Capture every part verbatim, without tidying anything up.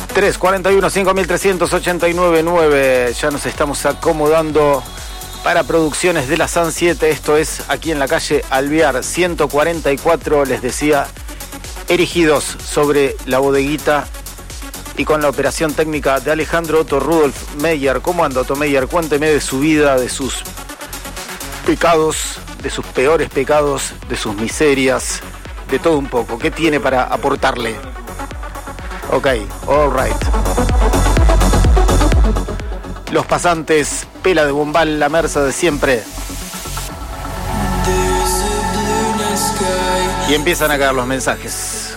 tres cuarenta y uno, cinco mil trescientos ochenta y nueve nueve. Ya nos estamos acomodando para Producciones de la San siete. Esto es aquí en la calle Alvear ciento cuarenta y cuatro. Les decía, erigidos sobre la bodeguita y con la operación técnica de Alejandro Otto Rudolf Meyer. ¿Cómo anda, Otto Meyer? Cuénteme de su vida, de sus pecados, de sus peores pecados, de sus miserias, de todo un poco. ¿Qué tiene para aportarle? Ok, all right. Los pasantes, pela de bombal, la merza de siempre. Y empiezan a caer los mensajes.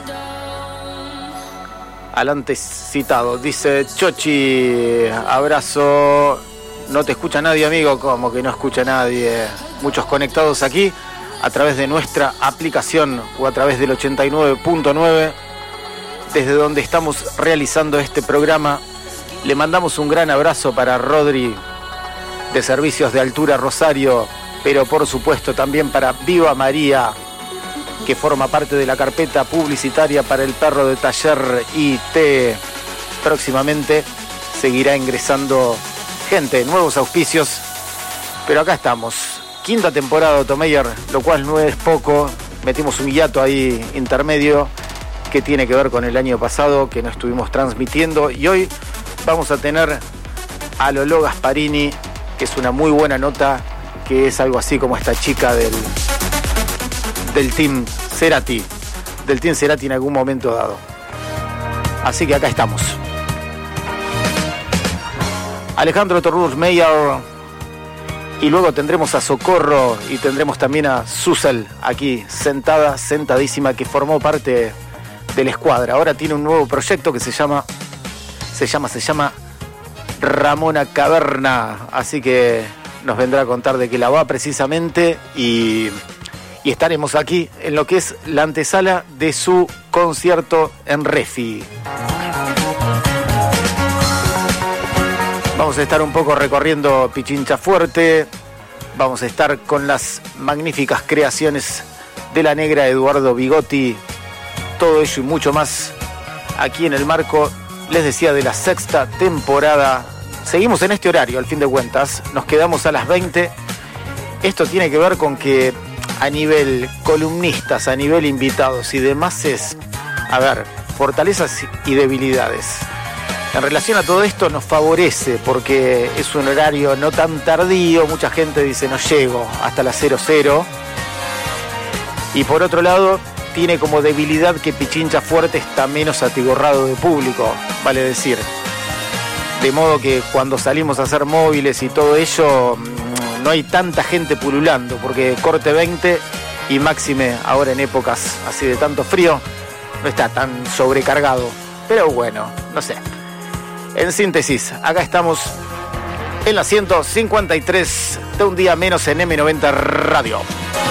Al antes citado, dice Chochi, abrazo. No te escucha nadie, amigo. ¿Cómo que no escucha nadie? Muchos conectados aquí a través de nuestra aplicación o a través del ochenta y nueve punto nueve. Desde donde estamos realizando este programa, le mandamos un gran abrazo para Rodri de Servicios de Altura Rosario, pero por supuesto también para Viva María, que forma parte de la carpeta publicitaria para el perro de taller I T. Próximamente seguirá ingresando gente, nuevos auspicios, pero acá estamos. Quinta temporada de Otto Meyer, lo cual no es poco. Metimos un hiato ahí intermedio que tiene que ver con el año pasado, que no estuvimos transmitiendo, y hoy vamos a tener a Lolo Gasparini, que es una muy buena nota, que es algo así como esta chica del, del Team Cerati, del Team Cerati en algún momento dado. Así que acá estamos. Alejandro Otto Rudolf Meyer, y luego tendremos a Socorro y tendremos también a Susel aquí sentada, sentadísima, que formó parte de la escuadra. Ahora tiene un nuevo proyecto que se llama se llama se llama Ramona Caverna, así que nos vendrá a contar de qué la va precisamente, y, y estaremos aquí en lo que es la antesala de su concierto en Refi. Vamos a estar un poco recorriendo Pichincha Fuerte, vamos a estar con las magníficas creaciones de la negra Eduardo Bigotti. Todo ello y mucho más aquí en el marco, les decía, de la sexta temporada. Seguimos en este horario, al fin de cuentas. Nos quedamos a las veinte. Esto tiene que ver con que a nivel columnistas, a nivel invitados y demás es, a ver, fortalezas y debilidades. En relación a todo esto nos favorece porque es un horario no tan tardío. Mucha gente dice no llego hasta las cero cero. Y por otro lado, tiene como debilidad que Pichincha Fuerte está menos atiborrado de público, vale decir. De modo que cuando salimos a hacer móviles y todo ello, no hay tanta gente pululando, porque corte veinte y máxime ahora en épocas así de tanto frío, no está tan sobrecargado. Pero bueno, no sé. En síntesis, acá estamos en la ciento cincuenta y tres de Un Día Menos en eme noventa Radio.